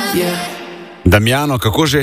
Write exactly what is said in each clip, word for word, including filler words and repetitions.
Damjano, kako že?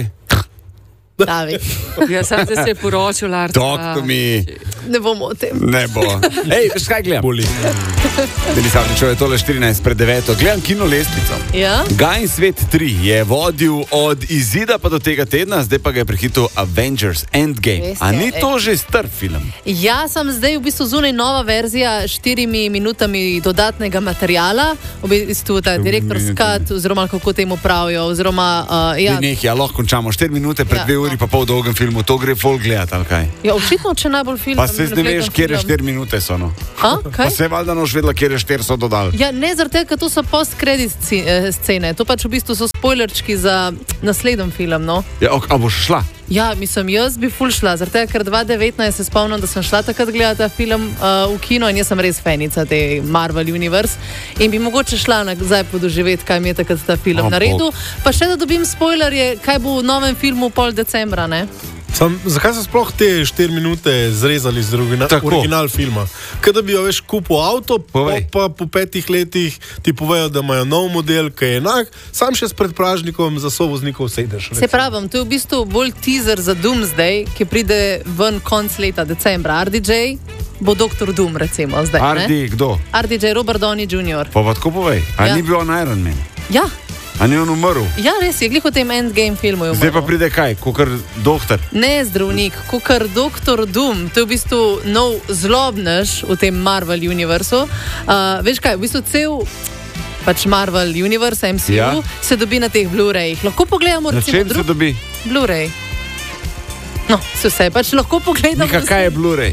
Davi. Ja, sam se je poročil, Lars. Doktor mi. Ne bomo o tem. Ne bo. Ej, veš kaj gledam? Boli. Delisavničev je tole štirinajst pred deveto. Gledam kino lestvico. Ja? Gajin svet tri je vodil od izida pa do tega tedna, zdaj pa ga je prehitil Avengers Endgame. Res je, A ni ej. to že star film? Ja, sem zdaj v bistvu zunaj nova verzija s štirimi minutami dodatnega materijala. V bistvu ta direktor skat, oziroma kako temu pravijo, oziroma... Uh, ja. Ne, ja, lahko končamo štiri minute pred Ja, dve uri pa pol dolgem filmu. To gre folk gledati, ali kaj? Ja, očitno, če najbolj film... Pa se ne veš, kjer je štiri minute so, no. A, Pa kaj? se valjda noš vedela, kjer je štiri so dodali. Ja, ne zaradi tega, ker to so post-credit sci- eh, scene. To pač v bistvu so spoilerčki za naslednji film, no. Ja, ok, a boš šla? Ja, mislim, jaz bi ful šla, zaradi tega, ker dva tisoč devetnajst se spomnim, da sem šla takrat gledati ta film uh, v kino in jaz sem res fanica te Marvel Universe in bi mogoče šla nazaj podoživeti, kaj mi je takrat ta film O, naredil. Pa še da dobim spoilerje, kaj bo v novem filmu pol decembra, ne? Sam, zakaj so sploh te štiri minute zrezali z origina, original filma? Kaj da bi jo veš kupil avto, pa, pa po petih letih ti povejo, da imajo nov model, ki je enak, sam še s predpražnikom za sovoznikov sedeš. Se pravim, to je v bistvu bolj teaser za Doomsday, ki pride ven konc leta decembra. R D J bo doktor Doom, recimo, zdaj. R D, kdo? R D J Robert Downey junior Pa pa tako povej, a Ja. ni bil on Iron Man? Ja, A ni on umrl? ja, res je, glih v tem Endgame filmu je umrl. Zdaj pa pride kaj, kakor doktor. Ne zdravnik, kakor doktor Doom, to je v bistvu nov zlobnež v tem Marvel Universu. Uh, veš kaj, v bistvu cel pač Marvel Universe, M C U, Ja. se dobi na teh Blu-rayih. Lahko pogledamo Na recimo čem se dobi? Blu-ray. No, se vse, pač lahko pogledamo. Nika, kaj je Blu-ray?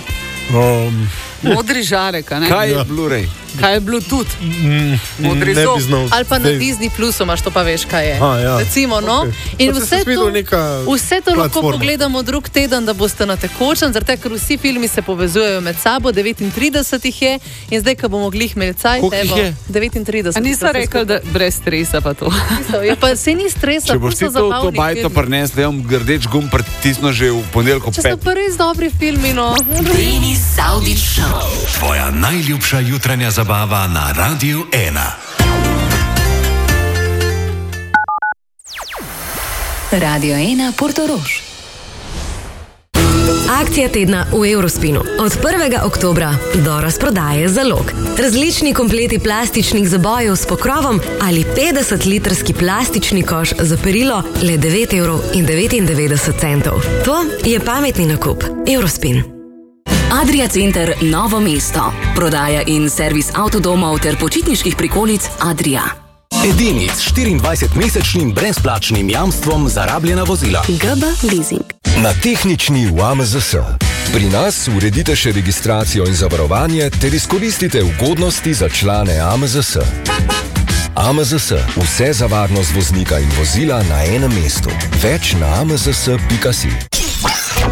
Um, Modri žarek, a ne? Kaj je Ja. Blu-ray? Kaj je Bluetooth? Modri ne zob. bi znal. Ali pa na zdaj- Disney Plusu imaš, to pa veš, kaj je. A, ja. Recimo, no. Okej. In Pa vse sem to, videl neka vse to lahko platforma. pogledamo drug teden, da boste na tekočem, zaradi tega, ker vsi filmi se povezujejo med sabo, devetintrideset jih je in zdaj, ko bomo glih imeli cajt, Koliko jih evo, je? devetintrideset. A nisi rekel, da brez stresa pa to? Ja, pa se ni stresa, Če boš ti ful so to, to zabavni bajto filmi. prinesel, jaz bom rdeč gum pritisnil že v ponedeljko Če so pet. pa res dobri filmi, no. Denis Avdić Show. Tvoja najljubša jutranja zabava na Radiu ena. Radio ena Portorož. Akcija tedna v Eurospinu. Od prvega oktobra do razprodaje zalog. Različni kompleti plastičnih zabojev s pokrovom ali petdesetlitrski plastični koš za perilo le devet evrov in devetindevetdeset centov. To je pametni nakup. Eurospin. Adria Center Novo mesto. Prodaja in servis avtodomov ter počitniških prikolic Adria. Edini s štiriindvajsetmesečnim brezplačnim jamstvom za rabljena vozila. G B Leasing. Na tehnični v A M Z S. Pri nas uredite še registracijo in zavarovanje ter izkoristite ugodnosti za člane A M Z S. A M Z S. Vse za varnost voznika in vozila na enem mestu. Več na a m z s pika si.